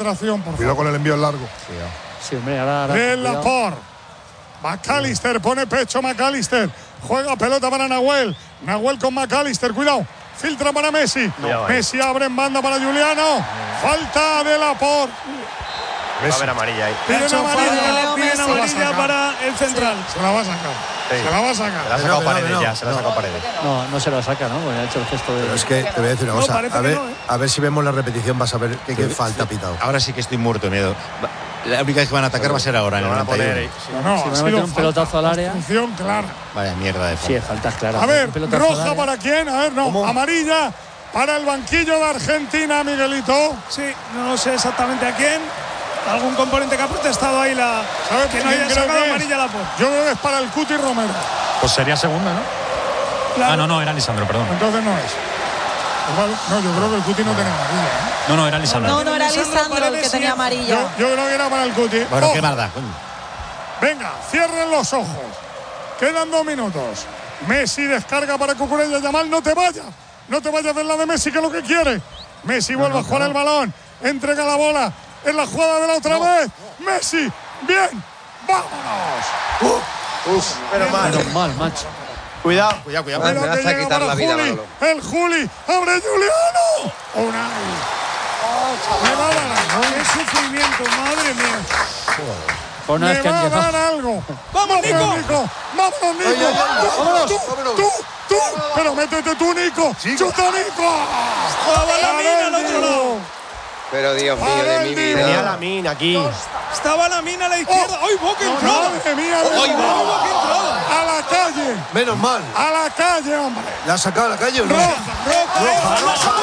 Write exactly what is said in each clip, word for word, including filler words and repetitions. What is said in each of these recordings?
concentración, por favor. Cuidado con el envío largo. Sí, sí hombre, ahora. ahora De Laporte. McAllister, pone pecho McAllister. Juega pelota para Nahuel. Nahuel con McAllister, cuidado. Filtra para Messi. No, Messi abre en banda para Juliano. Falta de Laporte. Va a haber amarilla ahí. Piden amarilla, piden amarilla para el central. Se la va a sacar. Sí. Se la va a sacar. Se la ha sacado Paredes no, no, ya, se la ha sacado Paredes. No, no se la saca, ¿no? Porque ha hecho el gesto de. Pero es que te voy a decir una cosa. No, a, ver, no, ¿eh? a ver si vemos la repetición, vas a ver qué, qué falta ha pitado. Ahora sí que estoy muerto de miedo. La única vez que van a atacar va a ser ahora, en el noventa y uno. No, no, si ha van a sido meter un pelotazo al área. Función clara. Vaya mierda de falta. Sí, faltas claras. A ver, roja para quién. A ver, no. ¿Cómo? Amarilla para el banquillo de Argentina, Miguelito. Sí, no sé exactamente a quién. Algún componente que ha protestado ahí la. ¿Sabes que no haya sacado amarilla la por. Yo creo que es para el Cuti Romero. Pues sería segunda, ¿no? Claro. Ah, no, no, era Lisandro, perdón. Entonces no es. Igual, no, yo creo que el Cuti no tenía amarilla, ¿eh? No, no, era Lisandro. No, no, era Lisandro el que tenía amarilla. Yo, yo creo que era para el Cuti. Bueno, oh. qué maldad, coño. Venga, cierren los ojos. Quedan dos minutos. Messi descarga para Cucurella. Yamal, no te vayas. No te vayas del lado de Messi, que es lo que quiere. Messi vuelve no, no, a jugar no. el balón. Entrega la bola. En la jugada de la otra no. vez. Messi. Bien. Vámonos. Uh, Uf, pero mal. Menos mal, macho. Cuidado, cuidado, cuidado. Me vas a quitar la vida, Juli. Manolo. El Juli. Abre Juliano. Unai. Me va a dar algo. ¡Qué sufrimiento! ¡Madre mía! Por una Me vez que va han a llegado. dar algo. ¡Vamos, Nico! Nico! ¡Vámonos, Nico! Ay, ay, ay, Tú, vámonos, tú, vámonos. tú, tú. Pero métete tú, Nico. ¡Chuta, Nico! ¡Estaba la mina al otro lado! Pero Dios mío, de mi vida. Tenía la mina aquí. Estaba la mina a la izquierda. ¡Ay, boca entrada! ¡Madre mía! ¡Ay, boca entrada! ¡A la calle! Menos mal. ¡A la calle, hombre! ¿La ha sacado a la calle o no? ¡Roja! ¡Roja! ¡Roja!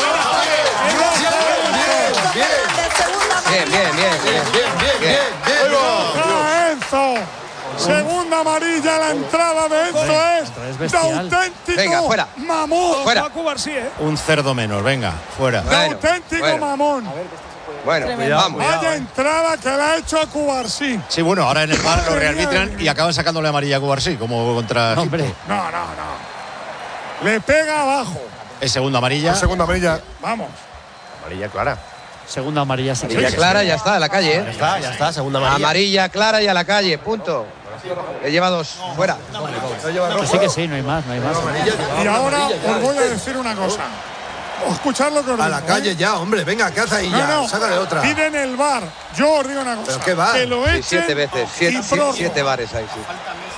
Bien, Bien, bien, bien, bien, bien, bien, bien, bien. ¡Roja, Enzo! Segunda amarilla, la entrada de Enzo es, es de bestial. auténtico Venga, fuera. mamón. Fuera. Paco García, ¿eh? Un cerdo menos, venga, fuera. De Bueno, auténtico bueno. mamón. Bueno, Tremendo. vamos. Vaya entrada que la ha hecho a Cubarsí. Sí, bueno, ahora en el bar lo rearbitran y acaban sacándole amarilla a Cubarsí, como contra No, Egipto. hombre. No, no, no. Le pega abajo. Es segunda amarilla. Segunda amarilla. Vamos. Amarilla clara. Segunda amarilla. Sí, Amarilla clara, ya está, a la calle, Ya ¿eh? está, ya está, segunda amarilla. Amarilla clara y a la calle, punto. Le lleva dos, fuera. Que sí, que sí, no hay más, no hay más. Y ahora os voy a decir una cosa. O escuchad lo que os A digo, la calle ¿eh? ya, hombre. Venga, ¿qué hace ahí No, ya? no. Sácale otra. Piden el bar. Yo os digo una cosa. ¿Pero qué bar? Que lo Sí, echen siete veces, y siete, prórroga. siete bares ahí, sí.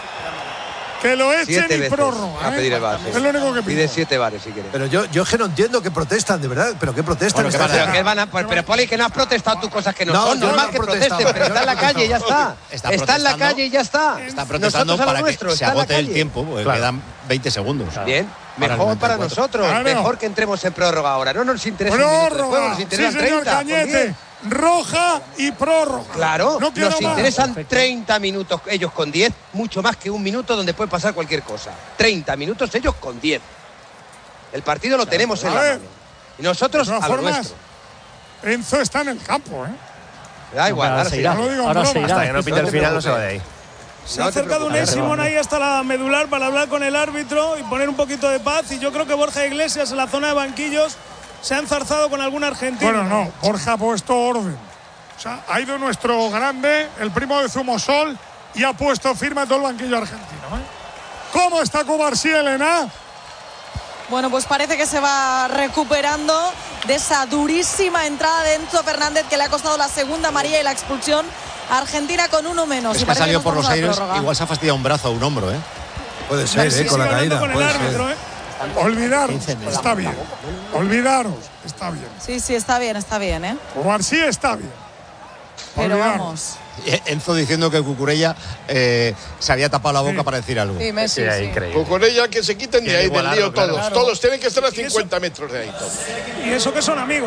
Que lo echen Siete y veces prórroga. a ¿eh? pedir el bar. sí. Es lo único que Pide pido. siete bares si quieres. Pero yo, yo es que no entiendo que protestan, de verdad. ¿Pero qué protestan? Bueno, ¿qué Esta van a- gente? ¿qué van a- pues, pero Poli, que no has protestado tú cosas que no, No, son. yo Normal no he que protestado, protesten, pero yo está en no la he calle y ya está. Está Está en la protestando. calle y ya está. Está protestando Nosotros a lo para que nuestro, se está en la agote el calle. tiempo, porque Claro. quedan veinte segundos. Bien, Para el mejor para noventa y cuatro. nosotros. Claro. Mejor que entremos en prórroga ahora. No nos interesa un minuto después, Prórroga. nos Sí, interesan señor treinta. con Cañete. diez. Roja y prórroga. Claro, No quiero nos más. interesan Perfecto. treinta minutos ellos con diez, mucho más que un minuto donde puede pasar cualquier cosa. treinta minutos ellos con diez. El partido lo tenemos en A la ver. mano. Y nosotros De todas a lo formas, nuestro. Enzo está en el campo, ¿eh? Da igual, Ahora ahora se se irá. No lo digo en Ahora se broma. irá. Hasta que no pite el final no se va de ahí. Se ha No te acercado un preocupes. Simón ahí hasta la medular para hablar con el árbitro y poner un poquito de paz. Y yo creo que Borja Iglesias en la zona de banquillos se ha enzarzado con algún argentino. Bueno, no. Borja ha puesto orden. O sea, ha ido nuestro grande, el primo de Zumosol, y ha puesto firma en todo el banquillo argentino, ¿eh? ¿Cómo está Cubarsí, Elena? Bueno, pues parece que se va recuperando de esa durísima entrada de Enzo Fernández que le ha costado la segunda amarilla y la expulsión a Argentina con uno menos. Es Y que ha parece salido nos por vamos los a aires, prórroga. igual se ha fastidiado un brazo o un hombro, ¿eh? Puede ser, Sí, ¿eh? Con sigue la hablando caída. con el puede árbitro, ser. ¿eh? Olvidaros, está bien. Olvidaros, está bien. Sí, sí, está bien, está bien, ¿eh? Cubarsí está bien. Pero Olvidaros. vamos. Enzo diciendo que Cucurella eh, se había tapado la boca Sí. para decir algo. Sí, Messi, Sí, sí. increíble. Con ella que se quiten de Quiere ahí del igualarlo, lío claro. todos. Claro. Todos tienen que estar a Y eso- cincuenta metros de ahí todos. Y eso que son amigos.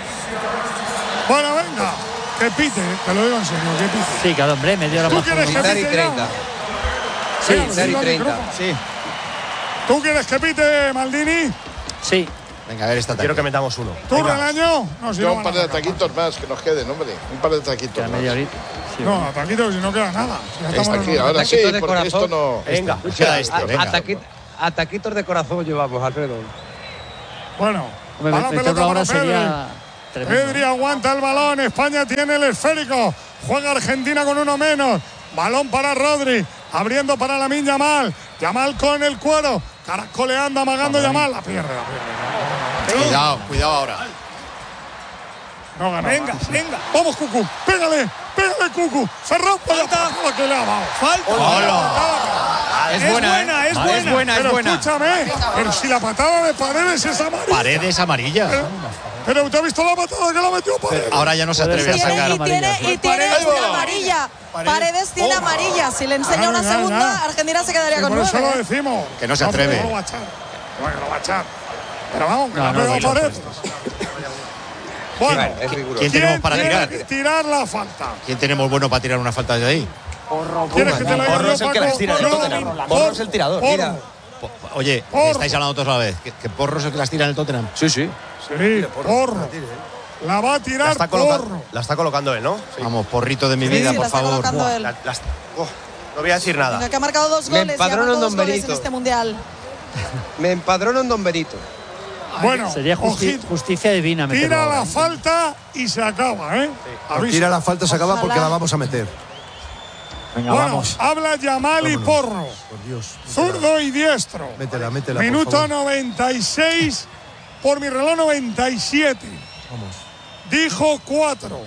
Bueno, venga, que pite, te lo digo en serio, que pite. Sí, claro, hombre, media hora ¿Tú más. quieres que Cero y pite treinta. ya? Sí, Venga, cero y dilo al treinta. micrófono. Sí, ¿Tú quieres que pite, Maldini? sí. Venga, a ver esta Quiero tarde. que metamos uno. ¿Tú, Relaño? No, si Yo no un van par a de sacar. ataquitos más que nos queden, hombre. Un par de ataquitos Queda más. media horita. Sí, No, ataquitos si no queda nada. Ya estamos Está en aquí, el- ahora sí, Ataquitos de porque corazón. esto no. Venga. Queda este, venga. Ataqui- Ataquitos de corazón llevamos, Alfredo. Bueno, Hombre, va la meterlo pelota ahora para Pedri. sería tremendo. Pedri aguanta el balón. España tiene el esférico. Juega Argentina con uno menos. Balón para Rodri. Abriendo para Lamine Yamal. Yamal con el cuero. Caracoleando, amagando Yamal. La pierde, la pierde. Cuidado, cuidado ahora. No gana. Venga, nada. venga. Vamos, Cucu. Pégale. Pégale, Cucu. Se rompe la Falta. patada que le ha dado. Falta. Es Es buena, buena, ¿eh? es Vale, buena. es buena, es Pero buena. escúchame. Pero si la patada de Paredes es amarilla. Paredes amarilla. Pero, pero ¿usted ha visto la patada que la metió Paredes? Ahora ya no se Puede atreve a ser. Tiene, sacar. y tiene, amarilla, y tiene Paredes. tiene amarilla. Paredes tiene amarilla. Si le enseña una Ya, ya, ya. segunda, Argentina se quedaría Sí, con por eso nueve. lo decimos. Que no se atreve. No, no lo va a echar. No, lo va a echar. Pero vamos, que No, la no, pega no, no, Paredes. Bueno, Es riguroso. ¿Quién ¿quién tenemos para tiene tirar? que tirar la falta? ¿Quién tenemos bueno para tirar una falta de ahí? ¿Quieres que te la diga Porro yo, es el que Paco? las tira del No, Tottenham. Porro, Porro es el tirador. Porro. Mira. Po- Oye, Porro. estáis hablando todos a la vez. ¿Que, que Porro es el que las tira en el Tottenham? Sí, sí. Sí, Porro. La va a La tirar está, coloca- Porro. la está colocando él, ¿no? Vamos, porrito de mi Sí, vida, sí, por la está favor. colocando él. La- la está- oh, no voy a decir nada. Venga, que ha marcado dos Me goles. Ya ha empadrono marcado en dos Don goles en Benito. este mundial. Me empadrono en Don Benito. Bueno, Sería justi- ojito. justicia divina. meterlo Tira ahora, la ¿eh? falta y se acaba, ¿eh? Avisa. Tira la falta, se acaba Ojalá. porque la vamos a meter. Venga, Bueno, vamos. habla Yamal y Porro. Por Dios. Zurdo y diestro. Métela, métela. por Minuto favor. noventa y seis. Por mi reloj noventa y siete. Vamos. Dijo cuatro.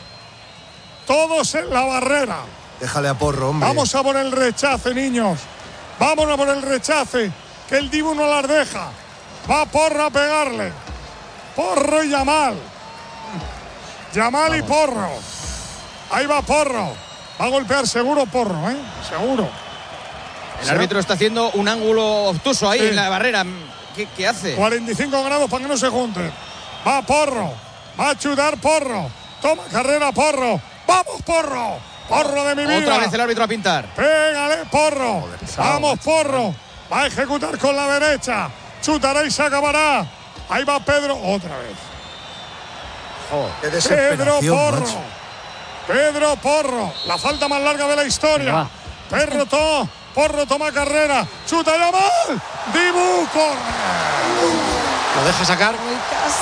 Todos en la barrera. Déjale a Porro, hombre. Vamos a por el rechace, niños. Vámonos a por el rechace. Que el Dibu no las deja. Va Porro a pegarle. Porro y Yamal. Yamal y Porro. Ahí va Porro. Va a golpear seguro Porro, ¿eh? Seguro. El árbitro está haciendo un ángulo obtuso ahí Sí. en la barrera. ¿Qué, qué hace? cuarenta y cinco grados para que no se junten. Va Porro. Va a chutar Porro. Toma carrera Porro. ¡Vamos, Porro! ¡Porro de mi vida! Otra vez el árbitro a pintar. ¡Pégale, Porro! ¡Vamos, Porro! Va a ejecutar con la derecha. Chutará y se acabará. Ahí va Pedro otra vez. Qué Pedro desesperación, Porro. macho. Pedro Porro. La falta más larga de la historia. Va. Pedro to, Porro toma carrera. Chuta Yamal. Dibu corre. ¿Lo deja sacar? Muy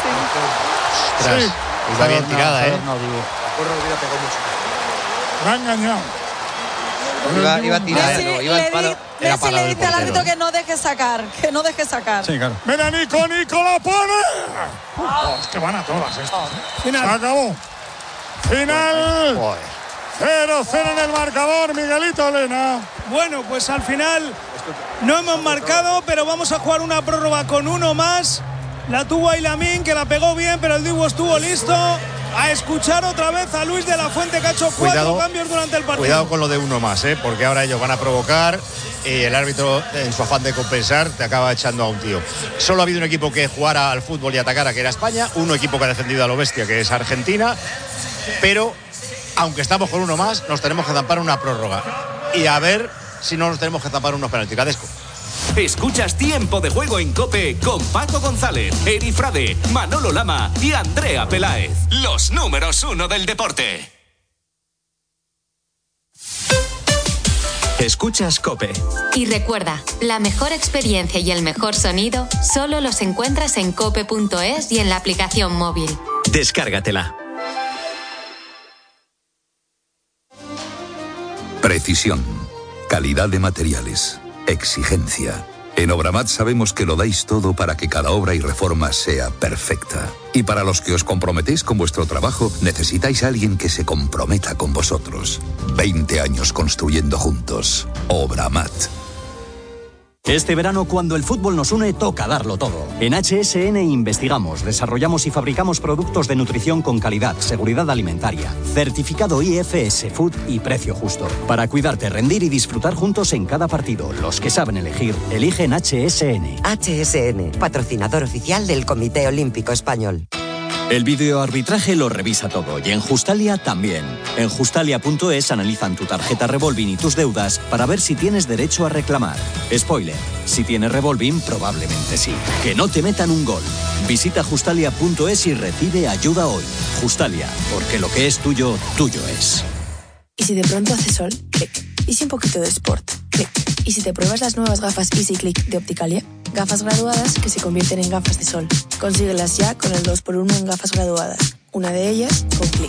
casi. Ostras, Sí. iba bien No, tirada, ¿eh? no, digo. Porro hubiera pegado mucho. La ha engañado. Iba, iba a tirar, Messi, no, iba le, al palo. di- Era Messi palo le del dice al portero, árbitro ¿eh? que no deje sacar. Que no deje sacar. Sí, claro. Mira, Nico, Nico la pone. Oh, es que van a todas estas. Final. Se acabó. Final. Joder. cero cero en el marcador, Miguelito Elena. Bueno, pues al final no hemos marcado, pero vamos a jugar una prórroga con uno más. La tuvo ahí Lamine, que la pegó bien, pero el Dibu estuvo listo. A escuchar otra vez a Luis de la Fuente, que ha hecho cuatro Cuidado, cambios durante el partido. Cuidado con lo de uno más, ¿eh? Porque ahora ellos van a provocar y el árbitro, en su afán de compensar, te acaba echando a un tío. Solo ha habido un equipo que jugara al fútbol y atacara, que era España. Un equipo que ha defendido a lo bestia, que es Argentina. Pero, aunque estamos con uno más, nos tenemos que zampar una prórroga. Y a ver si no nos tenemos que zampar unos penaltis. Cadesco. Escuchas Tiempo de Juego en COPE con Paco González, Eri Frade, Manolo Lama y Andrea Peláez. Los números uno del deporte. Escuchas COPE. Y recuerda, la mejor experiencia y el mejor sonido solo los encuentras en cope punto es y en la aplicación móvil. Descárgatela. Precisión, calidad de materiales, exigencia. En Obramat sabemos que lo dais todo para que cada obra y reforma sea perfecta. Y para los que os comprometéis con vuestro trabajo, necesitáis a alguien que se comprometa con vosotros. veinte años construyendo juntos. Obramat. Este verano, cuando el fútbol nos une, toca darlo todo. En H S N investigamos, desarrollamos y fabricamos productos de nutrición con calidad, seguridad alimentaria, certificado I F S Food y precio justo. Para cuidarte, rendir y disfrutar juntos en cada partido. Los que saben elegir, eligen H S N. H S N, patrocinador oficial del Comité Olímpico Español. El videoarbitraje lo revisa todo y en Justalia también. En justalia punto es analizan tu tarjeta Revolving y tus deudas para ver si tienes derecho a reclamar. Spoiler, si tienes Revolving probablemente sí. Que no te metan un gol. Visita justalia punto es y recibe ayuda hoy. Justalia, porque lo que es tuyo, tuyo es. ¿Y si de pronto hace sol? Clic. ¿Y si un poquito de sport? Clic. ¿Y si te pruebas las nuevas gafas Easy Click de Opticalia? Gafas graduadas que se convierten en gafas de sol. Consíguelas ya con el dos por uno en gafas graduadas. Una de ellas con Click.